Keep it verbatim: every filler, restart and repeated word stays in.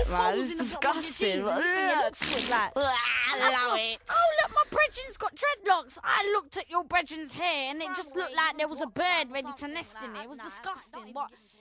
There's man. holes It's in the bottom of your disgusting. jeans and it looks good, like. I love it. Oh, look, my brethren's got dreadlocks. I looked at your brethren's hair and it just looked like there was a bird ready to nest in it. It was disgusting. What?